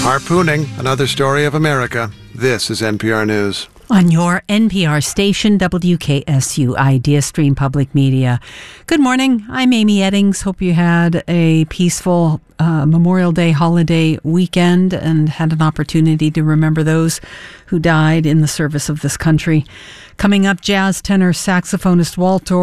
Harpooning, another story of America. This is NPR News. On your NPR station, WKSU Idea Stream Public Media. Good morning. I'm Amy Eddings. Hope you had a peaceful Memorial Day holiday weekend and had an opportunity to remember those who died in the service of this country. Coming up, jazz tenor saxophonist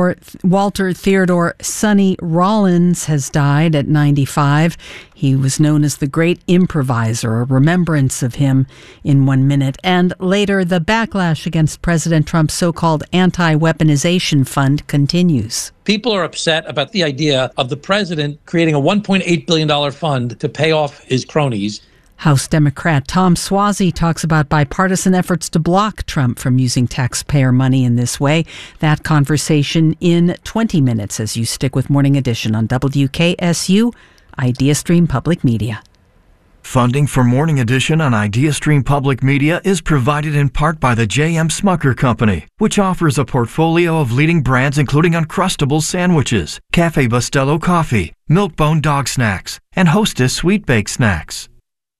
Walter Theodore Sonny Rollins has died at 95. He was known as the great improviser, a remembrance of him in 1 minute. And later, the backlash against President Trump's so-called anti-weaponization fund continues. People are upset about the idea of the president creating a $1.8 billion fund to pay off his cronies. House Democrat Tom Suozzi talks about bipartisan efforts to block Trump from using taxpayer money in this way. That conversation in 20 minutes as you stick with Morning Edition on WKSU, Idea Stream Public Media. Funding for Morning Edition on Idea Stream Public Media is provided in part by the J.M. Smucker Company, which offers a portfolio of leading brands including Uncrustables sandwiches, Cafe Bustelo coffee, Milk-Bone dog snacks, and Hostess sweet baked snacks.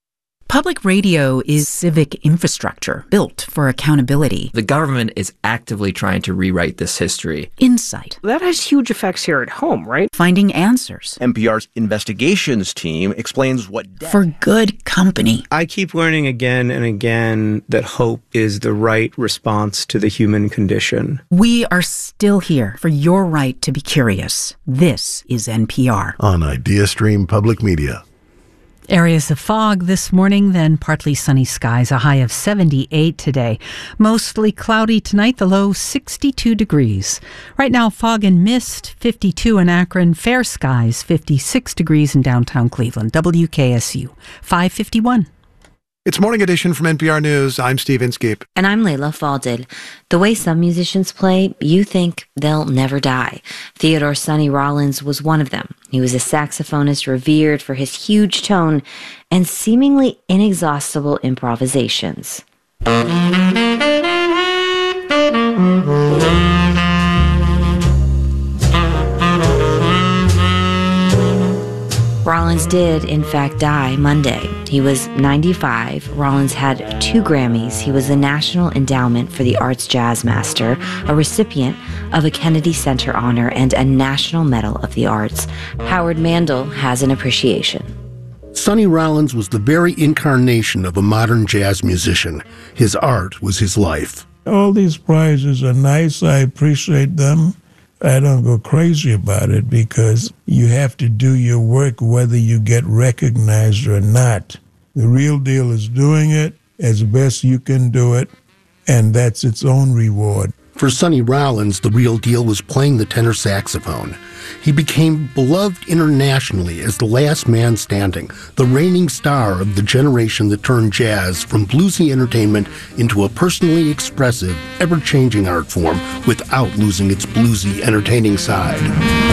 Public radio is civic infrastructure built for accountability. The government is actively trying to rewrite this history. Insight. That has huge effects here at home, right? Finding answers. NPR's investigations team explains what for good company. I keep learning again and again that hope is the right response to the human condition. We are still here for your right to be curious. This is NPR. On Idea Stream Public Media. Areas of fog this morning, then partly sunny skies, a high of 78 today. Mostly cloudy tonight, the low 62 degrees. Right now, fog and mist, 52 in Akron, fair skies, 56 degrees in downtown Cleveland. WKSU, 551. It's Morning Edition from NPR News. I'm Steve Inskeep. And I'm Layla Falded. The way some musicians play, you think they'll never die. Theodore Sonny Rollins was one of them. He was a saxophonist revered for his huge tone and seemingly inexhaustible improvisations. Rollins did, in fact, die Monday. He was 95. Rollins had 2 Grammys. He was the National Endowment for the Arts Jazz Master, a recipient of a Kennedy Center honor, and a National Medal of the Arts. Howard Mandel has an appreciation. Sonny Rollins was the very incarnation of a modern jazz musician. His art was his life. All these prizes are nice. I appreciate them. I don't go crazy about it because you have to do your work whether you get recognized or not. The real deal is doing it as best you can do it, and that's its own reward. For Sonny Rollins, the real deal was playing the tenor saxophone. He became beloved internationally as the last man standing, the reigning star of the generation that turned jazz from bluesy entertainment into a personally expressive, ever-changing art form without losing its bluesy, entertaining side.